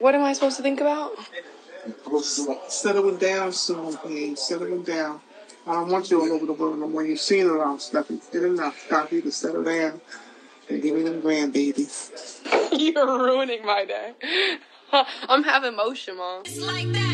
What am I supposed to think about? Settle it down soon, please. Settle it down. I don't want you all over the world no more. You've seen it all, Steffi. Get enough. Time for you to settle down and give me them grandbabies. You're ruining my day. I'm having motion, Mom. It's like that.